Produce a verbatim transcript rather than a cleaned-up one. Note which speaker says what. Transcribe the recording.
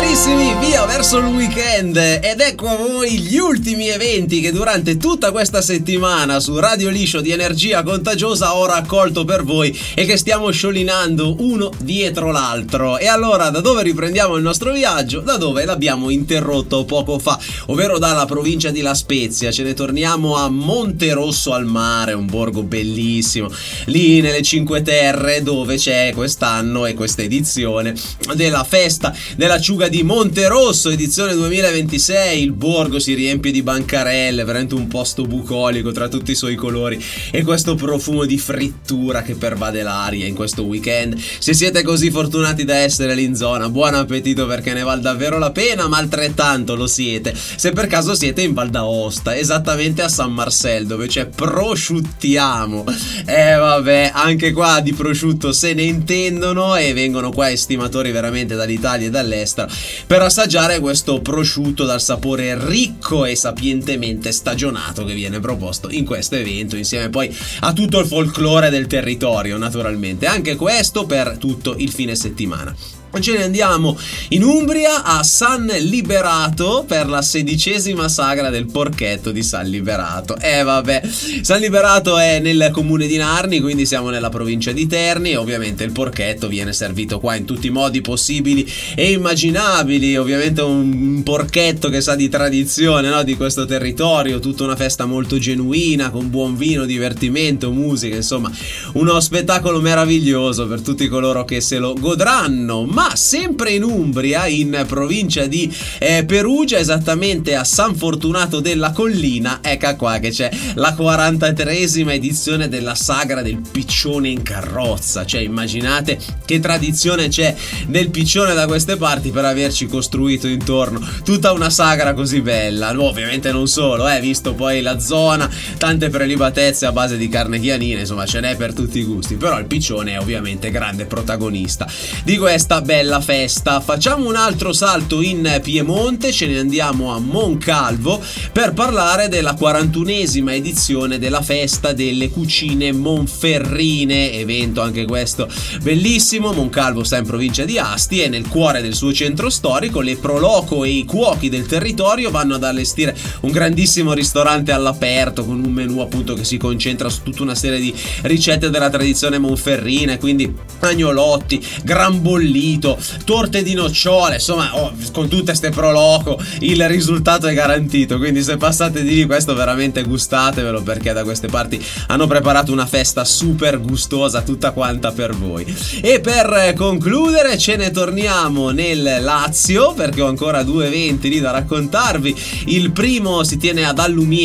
Speaker 1: Carissimi, via verso il weekend ed ecco a voi gli ultimi eventi che durante tutta questa settimana su Radio Liscio di Energia Contagiosa ho raccolto per voi e che stiamo sciolinando uno dietro l'altro. E allora, da dove riprendiamo il nostro viaggio? Da dove l'abbiamo interrotto poco fa, ovvero dalla provincia di La Spezia. Ce ne torniamo a Monterosso al Mare, un borgo bellissimo, lì nelle Cinque Terre, dove c'è quest'anno e questa edizione della festa dell'acciuga di Monterosso, edizione duemilaventisei. Il borgo si riempie di bancarelle, veramente un posto bucolico tra tutti i suoi colori e questo profumo di frittura che pervade l'aria in questo weekend. Se siete così fortunati da essere lì in zona, buon appetito, perché ne vale davvero la pena, ma altrettanto lo siete se per caso siete in Val d'Aosta, esattamente a San Marcel, dove c'è Prosciuttiamo. E eh, vabbè, anche qua di prosciutto se ne intendono e vengono qua estimatori veramente dall'Italia e dall'estero per assaggiare questo prosciutto dal sapore ricco e sapientemente stagionato che viene proposto in questo evento, insieme poi a tutto il folklore del territorio, naturalmente. Anche questo per tutto il fine settimana. Ce ne andiamo in Umbria a San Liberato per la sedicesima sagra del porchetto di San Liberato. E eh, vabbè, San Liberato è nel comune di Narni, quindi siamo nella provincia di Terni, e ovviamente il porchetto viene servito qua in tutti i modi possibili e immaginabili. Ovviamente un porchetto che sa di tradizione, no? Di questo territorio, tutta una festa molto genuina, con buon vino, divertimento, musica, insomma uno spettacolo meraviglioso per tutti coloro che se lo godranno. Ma sempre in Umbria, in provincia di eh, Perugia, esattamente a San Fortunato della Collina, ecco qua che c'è la quarantatreesima edizione della sagra del piccione in carrozza. Cioè, immaginate che tradizione c'è del piccione da queste parti per averci costruito intorno tutta una sagra così bella. No, ovviamente non solo, eh, visto poi la zona, tante prelibatezze a base di carne chianina, insomma ce n'è per tutti i gusti, però il piccione è ovviamente grande protagonista di questa bella festa. Facciamo un altro salto in Piemonte, ce ne andiamo a Moncalvo per parlare della quarantunesima edizione della festa delle cucine monferrine, evento anche questo bellissimo. Moncalvo sta in provincia di Asti e nel cuore del suo centro storico le proloco e i cuochi del territorio vanno ad allestire un grandissimo ristorante all'aperto con un menù appunto che si concentra su tutta una serie di ricette della tradizione monferrina, quindi agnolotti, gran bollito, torte di nocciole, insomma oh, con tutte ste proloco il risultato è garantito. Quindi se passate di lì, questo veramente gustatevelo, perché da queste parti hanno preparato una festa super gustosa tutta quanta per voi. E per concludere ce ne torniamo nel Lazio, perché ho ancora due eventi lì da raccontarvi. Il primo si tiene ad Allumiere